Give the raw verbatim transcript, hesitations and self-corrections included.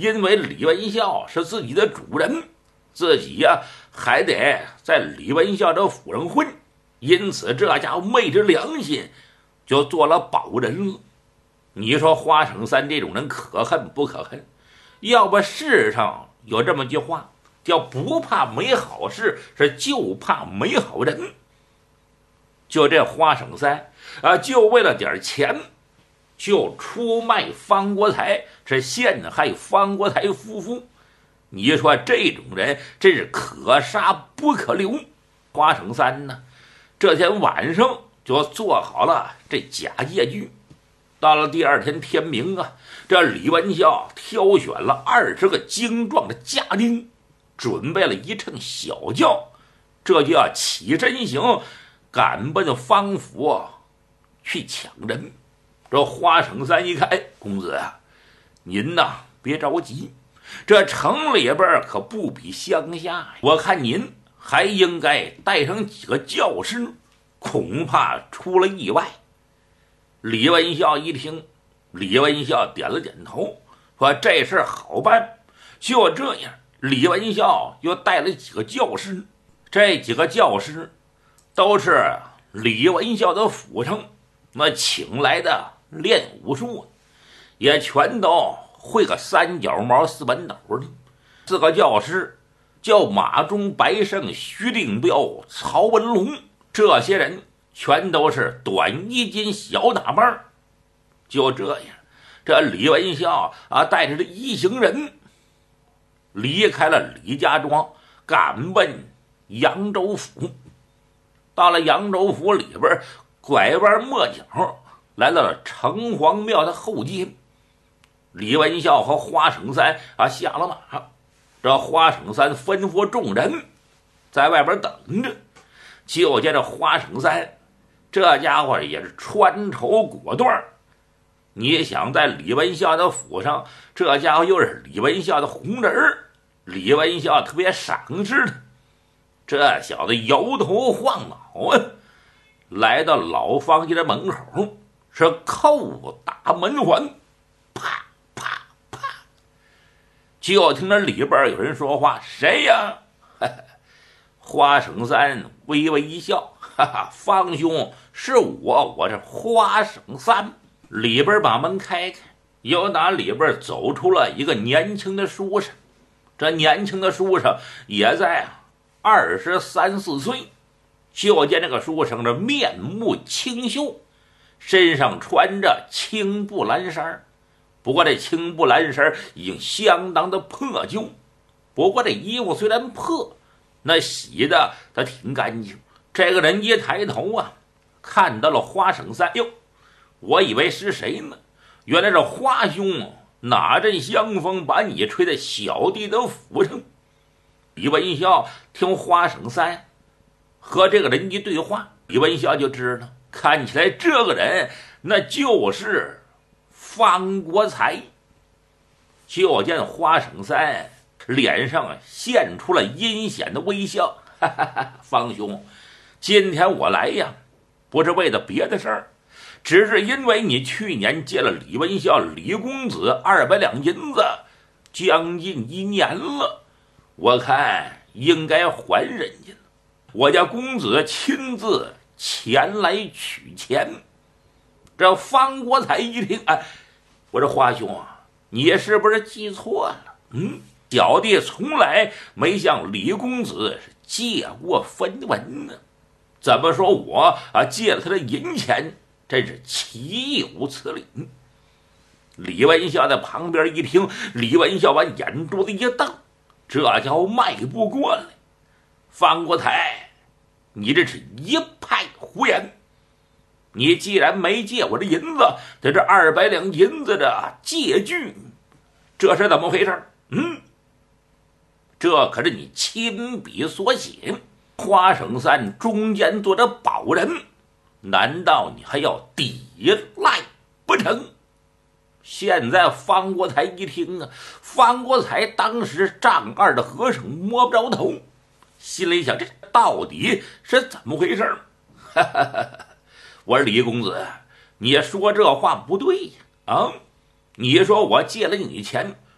因为李文孝是自己的主人，自己呀、啊、还得在李文孝这府上混，因此这家伙昧着良心就做了保人了。你说花生三这种人可恨不可恨？要不世上有这么句话，叫不怕没好事，是就怕没好人。就这花生三啊，就为了点钱，就出卖方国才，是陷害方国才夫妇。你说这种人真是可杀不可留。花生三呢，这天晚上就做好了这假借据。到了第二天天明啊，这李文孝挑选了二十个精壮的家丁，准备了一乘小轿，这就要起身行，赶奔方府去抢人。这花生三一看，哎，公子啊，您呐别着急，这城里边可不比乡下，我看您还应该带上几个教师，恐怕出了意外。李文孝一听，李文孝点了点头，说这事好办。就这样，李文孝又带了几个教师，这几个教师都是李文孝的府上那请来的练武术，也全都会个三脚猫四板斗的。四个教师叫马忠、白胜、徐定彪、曹文龙，这些人全都是短衣襟小打扮。就这样，这李文孝啊带着这一行人离开了李家庄，赶奔扬州府。到了扬州府里边，拐弯抹角来到了城隍庙的后街。李文孝和花生三啊下了马，这花生三吩咐众人在外边等着。就见这花生三这家伙也是穿绸裹缎，你想在李文孝的府上，这家伙又是李文孝的红人，李文孝特别赏识他。这小子摇头晃脑啊，来到老方家的门口，是叩打门环，啪啪啪，就听着里边有人说话：“谁呀？”花生三微微一笑：“哈哈，方兄，是我，我是花生三。”里边把门开开，又打里边走出了一个年轻的书生。这年轻的书生也在二十三四岁。就见这个书生的面目清秀，身上穿着青布蓝衫，不过这青布蓝衫已经相当的破旧。不过这衣服虽然破，那洗的他挺干净。这个人一抬头啊，看到了花生三，哟，我以为是谁呢？原来是花兄，哪阵香风把你吹在小弟的府上？李文孝听花生三和这个人一对话，李文孝就知道，看起来这个人那就是方国才。就见花生三脸上现出了阴险的微笑：“哈哈哈，方兄，今天我来呀，不是为了别的事儿，只是因为你去年借了李文孝李公子二百两银子，将近一年了，我看应该还人家了。我家公子亲自前来取钱。”这方国才一听，哎，我说花兄啊，你是不是记错了？嗯，小弟从来没向李公子借过分文呢。怎么说我啊借了他的银钱，真是岂有此理！李文孝在旁边一听，李文孝把眼珠子一瞪，这家伙迈步过来：“方国才，你这是一派胡言！你既然没借我的银子，这这二百两银子的借据，这是怎么回事？嗯，这可是你亲笔所写，花生三中间做着保人，难道你还要抵赖不成？”现在方国才一听啊，方国才当时丈二的和尚摸不着头，心里想，这到底是怎么回事？哈哈哈！我说李公子，你说这话不对呀！啊，你说我借了你钱，